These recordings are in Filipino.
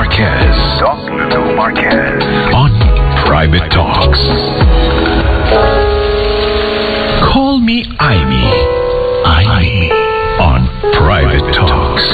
Marquez. Doc Lito Marquez. On Private Talks. Call me Amy. Amy. On Private Talks.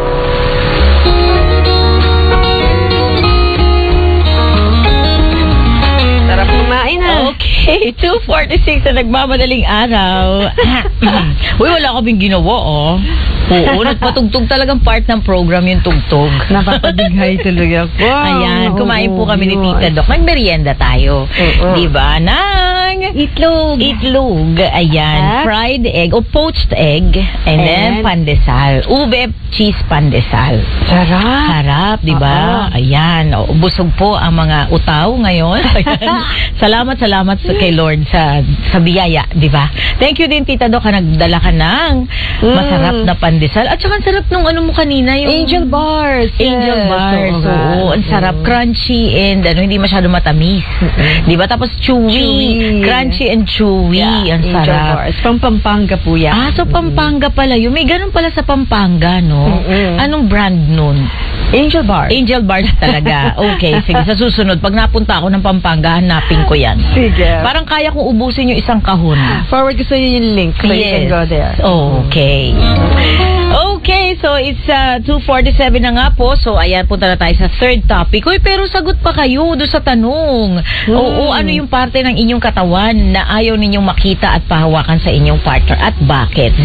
Sarap kumain ha. Okay, 2:46 na nagmamadaling araw. Uy, wala kaming ginawa, oh. Oo, nagpatugtog talagang part ng program yung tugtog. Napapadighay tuloy ako. Ayan, kumain po kami ni Tita Doc. Nagmerienda tayo. Diba? Ng Itlog. Itlog. Ayan. Fried egg o poached egg. And then pandesal. Ube cheese pandesal. Sarap. Sarap, diba? Ayan. O, busog po ang mga utaw ngayon. Ayan. Salamat kay Lord sa biyaya, diba? Thank you din, Tita Doc, nagdala ka ng masarap na pandesal. At saka ang sarap nung ano mo kanina, yung Angel Bars. Angel Bars. Oo, ang sarap. Crunchy and hindi masyado matamis. Diba? Tapos chewy. Crunchy and chewy. Yeah, ang Angel sarap. Bars. From Pampanga po yan. Ah, so Pampanga pala yun. May ganun pala sa Pampanga, no? Anong brand nun? Angel Bars. Angel Bars talaga. Okay, sige. Sa susunod, pag napunta ako ng Pampanga, hanapin ko yan. Sige. Parang kaya kong ubusin yung isang kahon. Forward ko sa iyo yung link so you can go there. Okay. Okay, so it's 2:47 na nga po. So ayan, punta na tayo sa third topic. Uy, pero sagot pa kayo doon sa tanong. Oo, ano yung parte ng inyong katawan na ayaw ninyong makita at pahawakan sa inyong partner at bakit?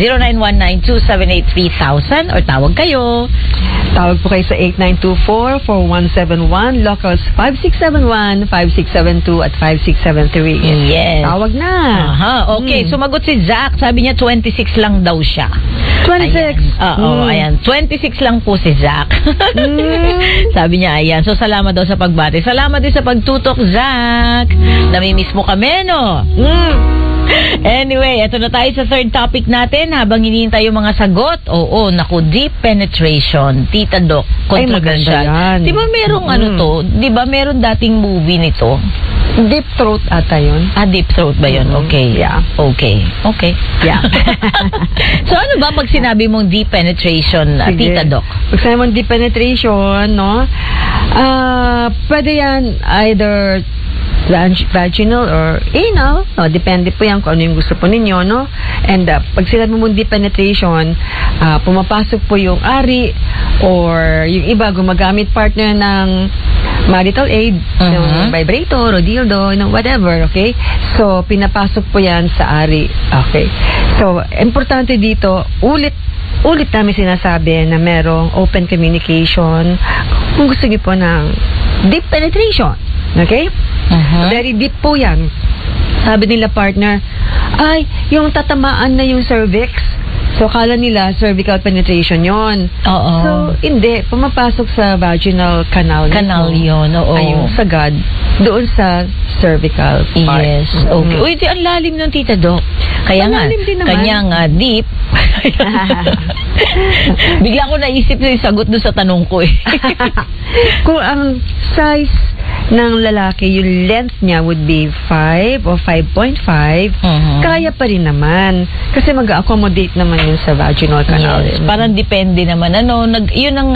0919-278-3000 or tawag kayo. Tawag po kayo sa 8924-4171, locals 5671-5672 at 5673. Yes. Tawag na. Aha, okay. Sumagot si Zach. Sabi niya 26 lang daw siya. 26. Oo, ayan. 26 lang po si Zach. Sabi niya, ayan. So, salamat daw sa pagbati. Salamat din sa pagtutok, Zach. Namimiss mo kami, no? Anyway, eto na tayo sa third topic natin habang hinihintay yung mga sagot. Oo, naku, deep penetration. Tita Doc, controversial. Di ba merong ano to? Di ba meron dating movie nito? Deep throat ata yun. Ah, deep throat ba yun? Okay. Yeah. Okay. Yeah. So, ano ba pag sinabi mong deep penetration, Tita Doc? Pag sinabi mong deep penetration, no? Pwede yan either vaginal or anal. No, depende po yan kung ano yung gusto po ninyo, no? And pag sinabi mong deep penetration, pumapasok po yung ari or yung iba gumagamit partner ng marital aid, yung vibrator o dildo, whatever, okay? So, pinapasok po yan sa ari. Okay. So, importante dito, ulit namin sinasabi na merong open communication kung gusto niyo po ng deep penetration. Okay? Very deep po yan. Sabi nila partner, ay, yung tatamaan na yung cervix. So, kala nila cervical penetration yon. Oo. So, hindi. Pumapasok sa vaginal canal. Canal yun, oo. Ay, yung sagad, doon sa cervical part. Yes, okay. Uy, di, ang lalim ng Tita Doc. Kaya nga, kanya deep. Bigla ko naisip na yung sagot doon sa tanong ko eh. Kung ang size ng lalaki, yung length niya would be 5 or 5.5, kaya pa rin naman. Kasi mag-accommodate naman yun sa vaginal canal. Yes, parang depende naman. Yun ang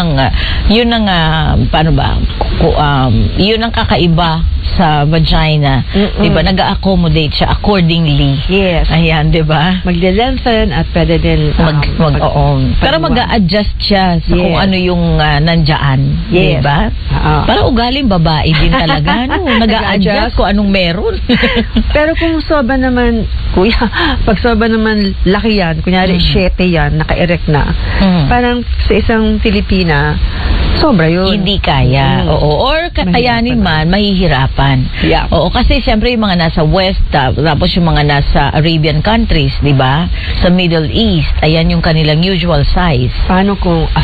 paano ba? Yun ang kakaiba sa vagina. Diba? Nag-accommodate siya accordingly. Yes. Ayan, diba? Magle-lengthen at pwede din pero mag-a-adjust siya sa kung ano yung nandyan. Yes. Diba? Parang ugaling babae din talaga. Nag-a-adjust kung anong meron. Pero kung soba naman, kuya, pag soba naman laki yan, kunyari 7 yan, naka-erect na, parang sa isang Pilipina, sobra yun. Hindi kaya. Oo. Or kakayanin man, mahihirapan. Yeah. Oo. Kasi siyempre yung mga nasa West, tapos yung mga nasa Arabian countries, di ba? Sa Middle East, ayan yung kanilang usual size. Paano kung